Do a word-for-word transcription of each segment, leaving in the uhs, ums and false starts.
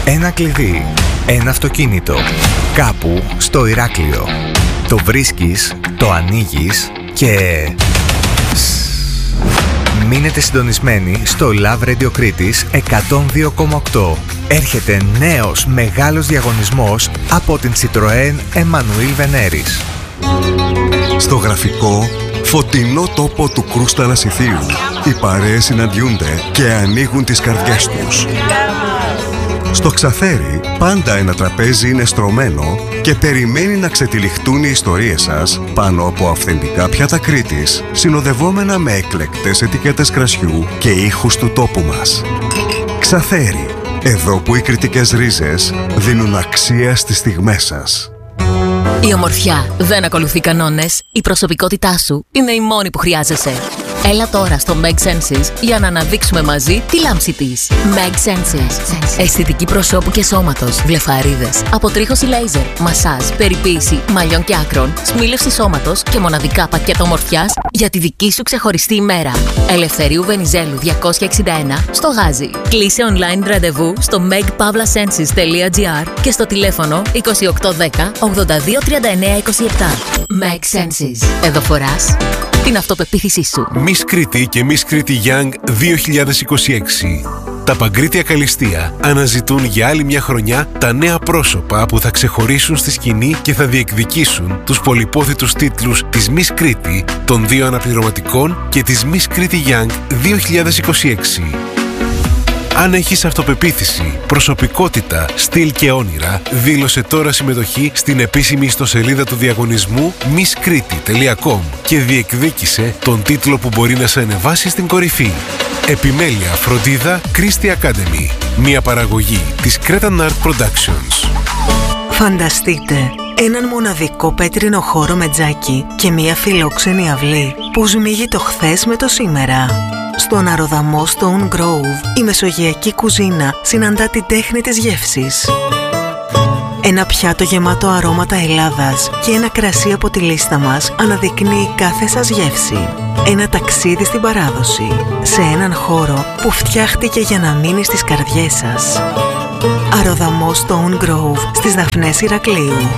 Ένα κλειδί, ένα αυτοκίνητο, κάπου στο Ηράκλειο. Το βρίσκεις, το ανοίγεις και... Μείνετε συντονισμένοι στο Love Radio Κρήτης εκατόν δύο κόμμα οκτώ. Έρχεται νέος μεγάλος διαγωνισμός από την Citroën Emmanuel Veneris. Στο γραφικό, φωτεινό τόπο του Κρούστα Ανασιθίου, οι παρέες συναντιούνται και ανοίγουν τις καρδιές τους. Στο Ξαθέρι, πάντα ένα τραπέζι είναι στρωμένο και περιμένει να ξετυλιχτούν οι ιστορίες σας πάνω από αυθεντικά πιάτα Κρήτης, συνοδευόμενα με εκλεκτές ετικέτες κρασιού και ήχους του τόπου μας. Ξαθέρι, εδώ που οι κρητικές ρίζες δίνουν αξία στις στιγμές σας. Η ομορφιά δεν ακολουθεί κανόνες. Η προσωπικότητά σου είναι η μόνη που χρειάζεσαι. Έλα τώρα στο Meg Senses για να αναδείξουμε μαζί τη λάμψη της. Meg Senses. Αισθητική προσώπου και σώματος, βλεφαρίδες, αποτρίχωση λέιζερ, μασάζ, περιποίηση μαλλιών και άκρων, σμήλευση σώματος και μοναδικά πακέτο ομορφιάς για τη δική σου ξεχωριστή ημέρα. Ελευθερίου Βενιζέλου διακόσια εξήντα ένα στο Γάζι. Κλείσε online ραντεβού στο meg pavla senses τελεία gr και στο τηλέφωνο είκοσι οκτώ δέκα ογδόντα δύο τριάντα εννέα είκοσι επτά. Meg Senses. Εδώ φοράς την αυτοπεποίθησή σου. Miss Κρήτη και Miss Κρήτη Young δύο χιλιάδες είκοσι έξι. Τα Παγκρίτια Καλλιστεία αναζητούν για άλλη μια χρονιά τα νέα πρόσωπα που θα ξεχωρίσουν στη σκηνή και θα διεκδικήσουν τους πολυπόθητους τίτλους της Miss Κρήτη, των δύο αναπληρωματικών και της Miss Κρήτη Young δύο χιλιάδες είκοσι έξι. Αν έχεις αυτοπεποίθηση, προσωπικότητα, στυλ και όνειρα, δήλωσε τώρα συμμετοχή στην επίσημη ιστοσελίδα του διαγωνισμού miss kriti τελεία com και διεκδίκησε τον τίτλο που μπορεί να σε ανεβάσει στην κορυφή. Επιμέλεια, φροντίδα, Christie Academy. Μια παραγωγή της Cretan Art Productions. Φανταστείτε έναν μοναδικό πέτρινο χώρο με τζάκι και μια φιλόξενη αυλή που σμίγει το χθες με το σήμερα. Στον αρωδαμό Stone Grove, η μεσογειακή κουζίνα συναντά την τέχνη της γεύσης. Ένα πιάτο γεμάτο αρώματα Ελλάδας και ένα κρασί από τη λίστα μας αναδεικνύει κάθε σας γεύση. Ένα ταξίδι στην παράδοση, σε έναν χώρο που φτιάχτηκε για να μείνει στις καρδιές σας. Αρωδαμό Stone Grove στις Δαφνές Ηρακλείου.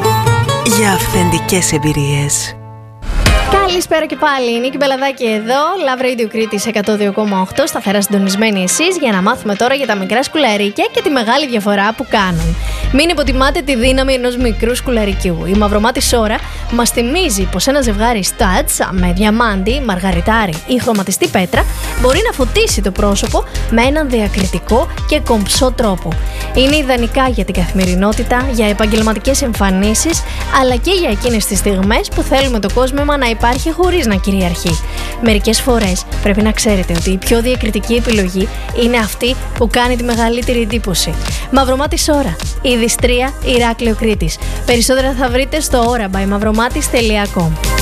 Για αυθεντικές εμπειρίες. Καλησπέρα και πάλι, Νίκη Μπελαδάκη εδώ, Love Radio Κρήτης εκατόν δύο κόμμα οκτώ, σταθερά συντονισμένοι εσείς για να μάθουμε τώρα για τα μικρά σκουλαρίκια και τη μεγάλη διαφορά που κάνουν. Μην υποτιμάτε τη δύναμη ενός μικρού σκουλαρικιού. Η μαυρομάτη Σόρα μας θυμίζει πως ένα ζευγάρι studs με διαμάντι, μαργαριτάρι ή χρωματιστή πέτρα μπορεί να φωτίσει το πρόσωπο με έναν διακριτικό και κομψό τρόπο. Είναι ιδανικά για την καθημερινότητα, για επαγγελματικές εμφανίσεις, αλλά και για εκείνες τις στιγμές που θέλουμε το κόσμημα να υπάρχει χωρίς να κυριαρχεί. Μερικές φορές πρέπει να ξέρετε ότι η πιο διακριτική επιλογή είναι αυτή που κάνει τη μεγαλύτερη εντύπωση. Μαυρομάτη Σόρα, η Διστρία, Ηράκλειο Κρήτης. Περισσότερα θα βρείτε στο aura by mavromatis τελεία com.